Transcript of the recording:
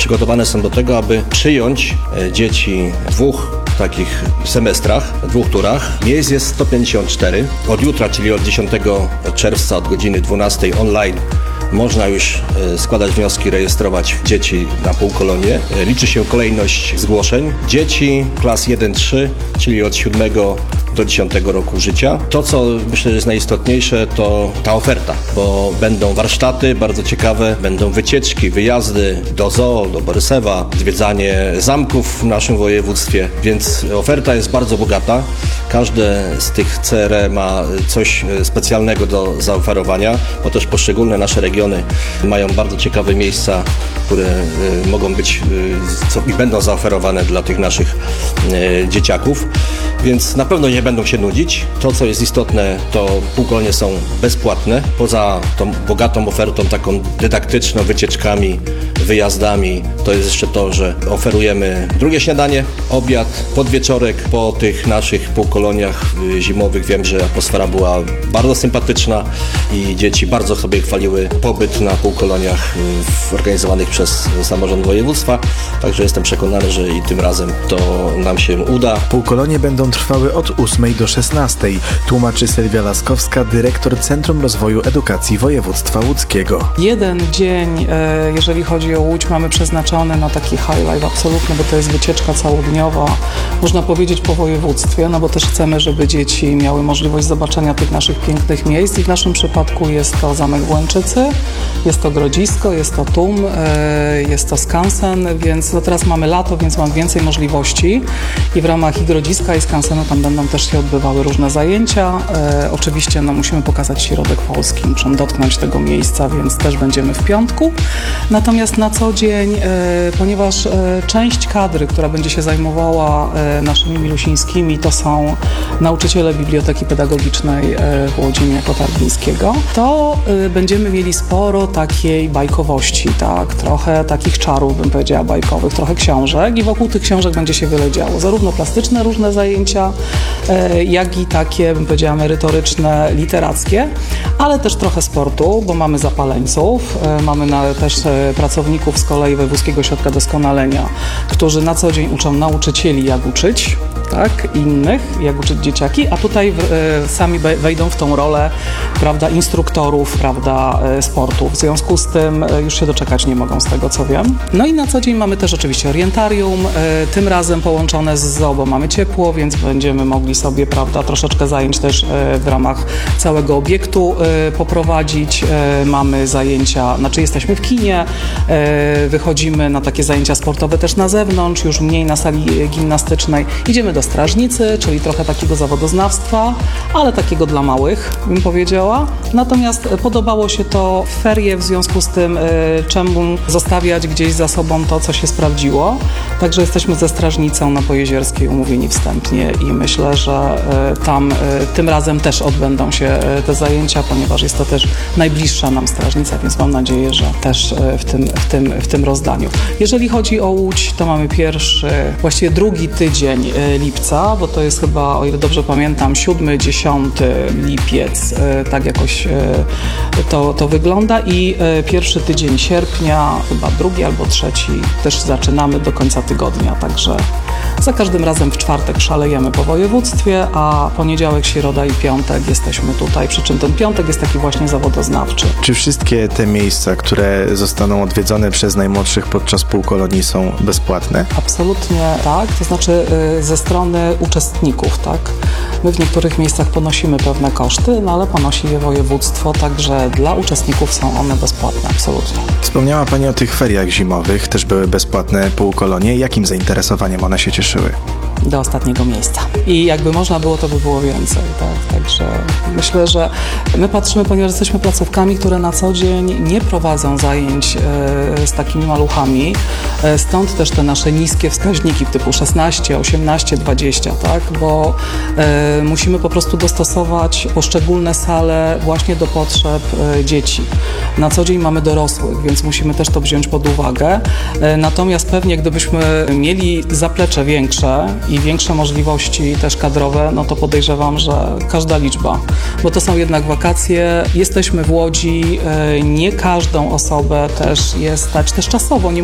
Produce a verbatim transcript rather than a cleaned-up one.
przygotowane są do tego, aby przyjąć dzieci w dwóch takich semestrach, w dwóch turach. Miejsc jest sto pięćdziesiąt cztery. Od jutra, czyli od dziesiątego czerwca, od godziny dwunastej online można już składać wnioski, rejestrować dzieci na półkolonie. Liczy się kolejność zgłoszeń. Dzieci klas jeden trzy, czyli od siódmego do dziesiątego roku życia. To, co myślę, że jest najistotniejsze, to ta oferta, bo będą warsztaty bardzo ciekawe, będą wycieczki, wyjazdy do zoo, do Borysewa, zwiedzanie zamków w naszym województwie, więc oferta jest bardzo bogata. Każde z tych C R E ma coś specjalnego do zaoferowania, bo też poszczególne nasze regiony mają bardzo ciekawe miejsca, które mogą być co, i będą zaoferowane dla tych naszych dzieciaków, więc na pewno nie będą się nudzić. To, co jest istotne, to półkolonie są bezpłatne. Poza tą bogatą ofertą, taką dydaktyczną, wycieczkami, wyjazdami, to jest jeszcze to, że oferujemy drugie śniadanie, obiad, podwieczorek. Po tych naszych półkoloniach zimowych wiem, że atmosfera była bardzo sympatyczna i dzieci bardzo sobie chwaliły pobyt na półkoloniach organizowanych przez samorząd województwa. Także jestem przekonany, że i tym razem to nam się uda. Półkolonie będą trwały od ósmej do szesnastej, tłumaczy Sylwia Laskowska, dyrektor Centrum Rozwoju Edukacji Województwa Łódzkiego. Jeden dzień, jeżeli chodzi o Łódź, mamy przeznaczony na taki highlight absolutny, bo to jest wycieczka całodniowa, można powiedzieć po województwie, no bo też chcemy, żeby dzieci miały możliwość zobaczenia tych naszych pięknych miejsc i w naszym przypadku jest to Zamek w Łęczycy, jest to Grodzisko, jest to Tum, jest to skansen, więc no teraz mamy lato, więc mam więcej możliwości i w ramach i Grodziska i skansenu tam będą też się odbywały różne zajęcia. E, oczywiście no, musimy pokazać środek polski, muszą dotknąć tego miejsca, więc też będziemy w piątku. Natomiast na co dzień, e, ponieważ e, część kadry, która będzie się zajmowała e, naszymi milusińskimi, to są nauczyciele Biblioteki Pedagogicznej e, w Łodzi imienia Kotarbińskiego, to e, będziemy mieli sporo takiej bajkowości, tak? Trochę takich czarów, bym powiedziała, bajkowych, trochę książek i wokół tych książek będzie się wiele działo. Zarówno plastyczne różne zajęcia, jak i takie, bym powiedziała, merytoryczne, literackie, ale też trochę sportu, bo mamy zapaleńców, mamy na, też pracowników z kolei Wojewódzkiego Ośrodka Doskonalenia, którzy na co dzień uczą nauczycieli, jak uczyć, tak, innych, jak uczyć dzieciaki, a tutaj w, e, sami wejdą w tą rolę, prawda, instruktorów, prawda, e, sportu. W związku z tym e, już się doczekać nie mogą, z tego co wiem. No i na co dzień mamy też oczywiście orientarium, e, tym razem połączone z zoo, bo mamy ciepło, więc będziemy mogli sobie, prawda, troszeczkę zajęć też e, w ramach całego obiektu e, poprowadzić. E, mamy zajęcia, znaczy jesteśmy w kinie, e, wychodzimy na takie zajęcia sportowe też na zewnątrz, już mniej na sali gimnastycznej. Idziemy do strażnicy, czyli trochę takiego zawodoznawstwa, ale takiego dla małych, bym powiedziała. Natomiast podobało się to w ferie, w związku z tym, y, czemu zostawiać gdzieś za sobą to, co się sprawdziło. Także jesteśmy ze strażnicą na Pojezierskiej umówieni wstępnie i myślę, że y, tam y, tym razem też odbędą się y, te zajęcia, ponieważ jest to też najbliższa nam strażnica, więc mam nadzieję, że też y, w tym, w tym, w tym rozdaniu. Jeżeli chodzi o Łódź, to mamy pierwszy, właściwie drugi tydzień y, lipca, bo to jest chyba, o ile dobrze pamiętam, siódmy, dziesiąty lipiec, tak jakoś to, to wygląda i pierwszy tydzień sierpnia, chyba drugi albo trzeci, też zaczynamy do końca tygodnia, także za każdym razem w czwartek szalejemy po województwie, a poniedziałek, środa i piątek jesteśmy tutaj, przy czym ten piątek jest taki właśnie zawodoznawczy. Czy wszystkie te miejsca, które zostaną odwiedzone przez najmłodszych podczas półkolonii, są bezpłatne? Absolutnie tak, to znaczy ze strony uczestników, tak. My w niektórych miejscach ponosimy pewne koszty, no ale ponosi je województwo, także dla uczestników są one bezpłatne, absolutnie. Wspomniała Pani o tych feriach zimowych, też były bezpłatne półkolonie. Jakim zainteresowaniem one się cieszyły? Do ostatniego miejsca. I jakby można było, to by było więcej, tak? Także myślę, że my patrzymy, ponieważ jesteśmy placówkami, które na co dzień nie prowadzą zajęć e, z takimi maluchami, e, stąd też te nasze niskie wskaźniki typu szesnaście, osiemnaście, dwadzieścia, tak? Bo e, musimy po prostu dostosować poszczególne sale właśnie do potrzeb e, dzieci. Na co dzień mamy dorosłych, więc musimy też to wziąć pod uwagę. E, natomiast pewnie gdybyśmy mieli zaplecze większe i większe możliwości też kadrowe, no to podejrzewam, że każda liczba, bo to są jednak wakacje, jesteśmy w Łodzi, nie każdą osobę też jest stać też czasowo, nie